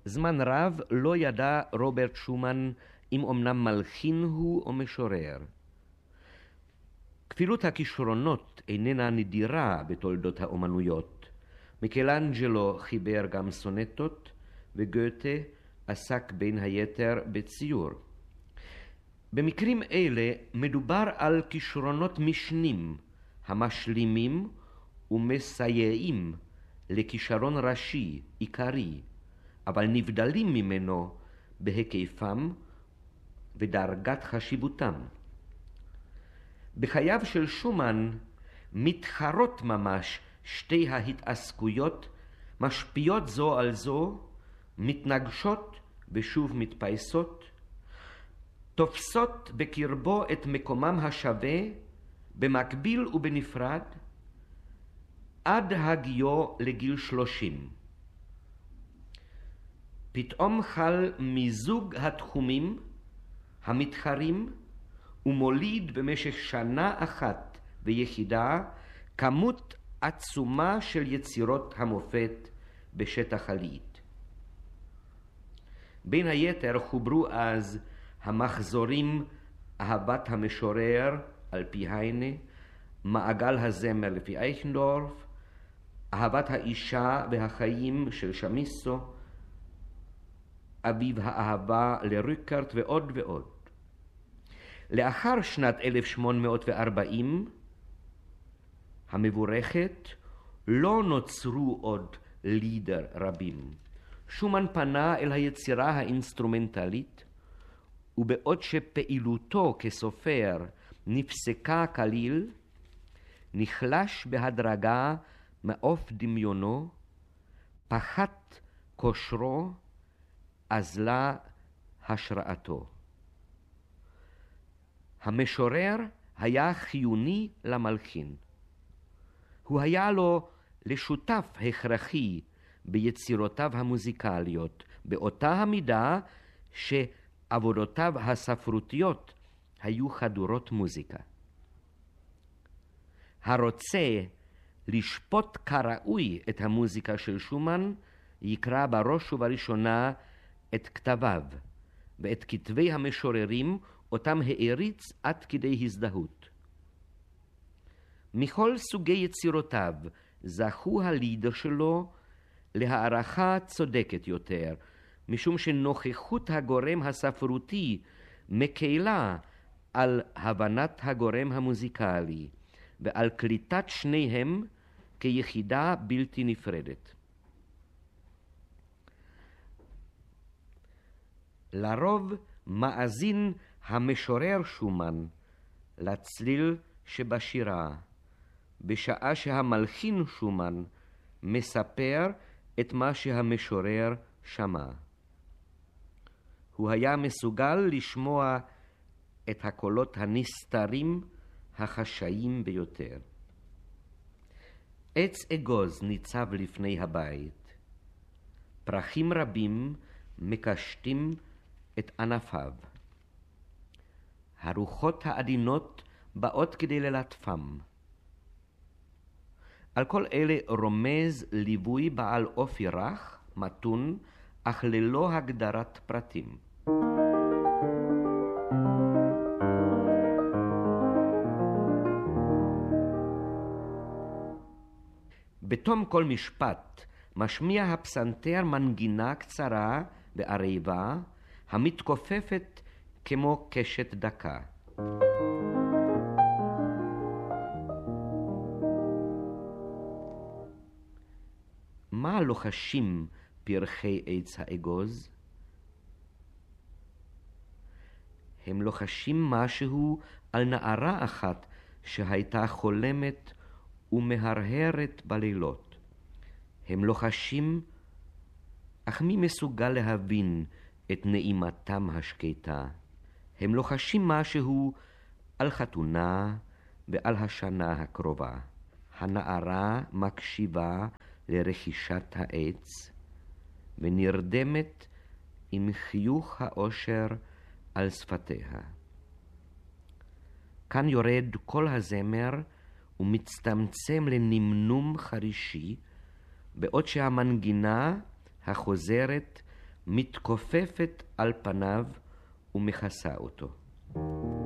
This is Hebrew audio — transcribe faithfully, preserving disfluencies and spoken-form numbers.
זמן רב לא ידע רוברט שומן אם אמנם מלחין הוא או משורר. כפילות הכישרונות איננה נדירה בתולדות האומנויות. מיקלאנג'לו חיבר גם סונטות, וגוטה עסק בין היתר בציור. במקרים אלה מדובר על כישרונות משנים, המשלימים ומסייעים לכישרון ראשי, עיקרי, אבל נבדלים ממנו בהיקפם ודרגת חשיבותם. בחייו של שומן מתחרות ממש שתי ההתעסקויות, משפיעות זו על זו, מתנגשות ושוב מתפייסות, תופסות בקרבו את מקומם השווה במקביל ובנפרד, עד הגיעו לגיל שלושים. פתאום חל מיזוג התחומים המתחרים ומוליד במשך שנה אחת ויחידה כמות עצומה של יצירות המופת בשטח הליט. בין היתר חוברו אז המחזורים אהבת המשורר על פי היינה, מעגל הזמר לפי אייכנדורף, אהבת האישה והחיים של שמיסו, אביב האהבה לריקרט ועוד ועוד. לאחר שנת אלף שמונה מאות וארבעים המבורכת לא נוצרו עוד לידר רבים. שומן פנה אל היצירה האינסטרומנטלית, ובעוד שפעילותו כסופר נפסקה כליל, נחלש בהדרגה מעוף דמיונו, פחת כושרו, אזלה השראתו. המשורר היה חיוני למלחין. הוא היה לו לשותף הכרחי ביצירותיו המוזיקליות, באותה המידה שעבודותיו הספרותיות היו חדורות מוזיקה. הרוצה לשפוט כראוי את המוזיקה של שומן, יקרא בראש ובראשונה את כתביו ואת כתבי המשוררים אותם העריץ עד כדי הזדהות. מכל סוגי יצירותיו זכו הלידר שלו להערכה צודקת יותר, משום שנוכחות הגורם הספרותי מקלה על הבנת הגורם המוזיקלי ועל קליטת שניהם כיחידה בלתי נפרדת. לרוב מאזין המשורר שומן לצליל שבשירה, בשעה שהמלחין שומן מספר את מה שהמשורר שמע. הוא היה מסוגל לשמוע את הקולות הנסתרים החשאיים ביותר. עץ אגוז ניצב לפני הבית. פרחים רבים מקשטים את ענפיו. הרוחות העדינות באות כדי ללטפם. על כל אלה רומז ליווי בעל אופי רך, מתון, אך ללא הגדרת פרטים. בתום כל משפט משמיע הפסנתר מנגינה קצרה וערבה המתכופפת כמו קשת דקה. מה לוחשים פרחי עץ האגוז? הם לוחשים משהו על נערה אחת שהייתה חולמת ומהרהרת בלילות. הם לוחשים, אך מי מסוגל להבין את נעימתם השקטה? הם לוחשים משהו על חתונה ועל השנה הקרובה. הנערה מקשיבה לרכישת העץ ונרדמת עם חיוך האושר על שפתיה. כאן יורד כל הזמר ומצטמצם לנמנום חרישי, בעוד שהמנגינה החוזרת מתכופפת על פניו ומכסה אותו.